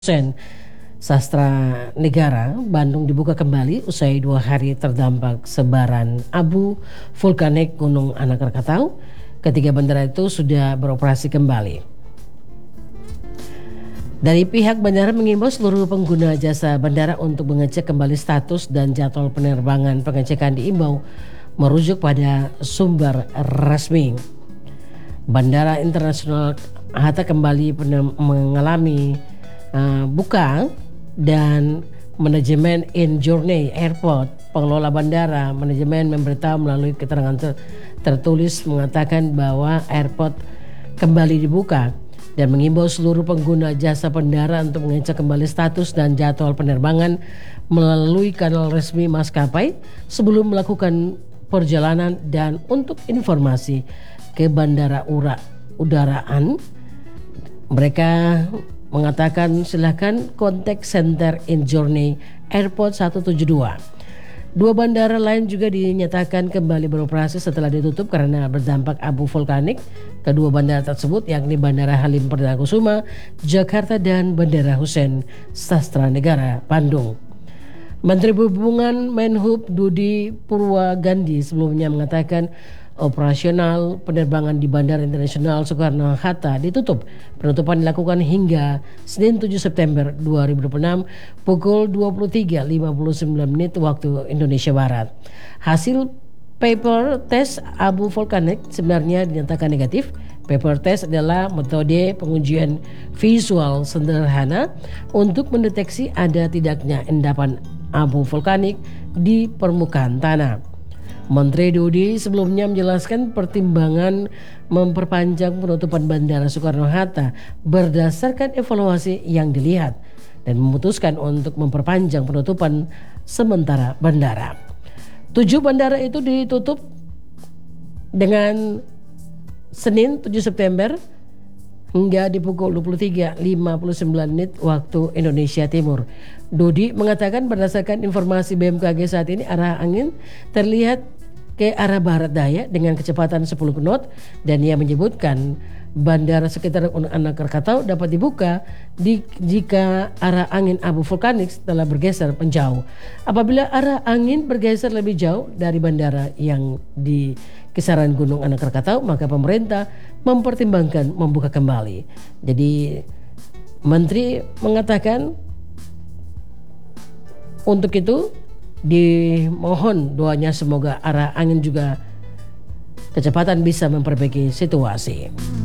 Dosen Sastra Negara Bandung dibuka kembali usai 2 hari terdampak sebaran abu vulkanik Gunung Anak Rakatau. Ketiga bandara itu sudah beroperasi kembali. Dari pihak bandara mengimbau seluruh pengguna jasa bandara untuk mengecek kembali status dan jadwal penerbangan. Pengecekan diimbau merujuk pada sumber resmi. Bandara Internasional Hatta kembali mengalami buka dan manajemen In Journey Airport, pengelola bandara, manajemen memberitahu melalui keterangan tertulis mengatakan bahwa airport kembali dibuka dan mengimbau seluruh pengguna jasa bandara untuk mengecek kembali status dan jadwal penerbangan melalui kanal resmi maskapai sebelum melakukan perjalanan. Dan untuk informasi ke bandara udaraan, mereka mengatakan silakan kontak center In Journey Airport 172. Dua bandara lain juga dinyatakan kembali beroperasi setelah ditutup karena berdampak abu vulkanik. Kedua bandara tersebut yakni Bandara Halim Perdana Kusuma Jakarta dan Bandara Husein Sastra Negara Bandung. Menteri Perhubungan Menhub Budi Purwagandi sebelumnya mengatakan operasional penerbangan di Bandara Internasional Soekarno-Hatta ditutup. Penutupan dilakukan hingga Senin 7 September 2026 pukul 23.59 waktu Indonesia Barat. Hasil paper test abu vulkanik sebenarnya dinyatakan negatif. Paper test adalah metode pengujian visual sederhana untuk mendeteksi ada tidaknya endapan abu vulkanik di permukaan tanah. Menteri Budi sebelumnya menjelaskan pertimbangan memperpanjang penutupan Bandara Soekarno-Hatta berdasarkan evaluasi yang dilihat dan memutuskan untuk memperpanjang penutupan sementara bandara. 7 bandara itu ditutup dengan Senin 7 September hingga di pukul 23.59 waktu Indonesia Timur. Dodi mengatakan berdasarkan informasi BMKG saat ini arah angin terlihat ke arah barat daya dengan kecepatan 10 knot dan ia menyebutkan bandara sekitar Anak Rakatau dapat dibuka jika arah angin abu vulkanik telah bergeser menjauh. Apabila arah angin bergeser lebih jauh dari bandara yang di kisaran Gunung Anak Rakatau, maka pemerintah mempertimbangkan membuka kembali. Jadi Menteri mengatakan untuk itu dimohon doanya semoga arah angin juga kecepatan bisa memperbaiki situasi.